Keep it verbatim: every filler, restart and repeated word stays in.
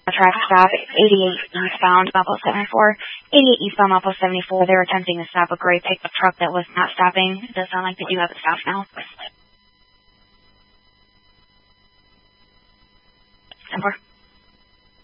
A track stop, eighty-eight eastbound, Mapple seventy-four. eighty-eight eastbound, Mapple seventy-four. They're attempting to stop a gray pickup truck that was not stopping. It does sound like they do have it stopped now.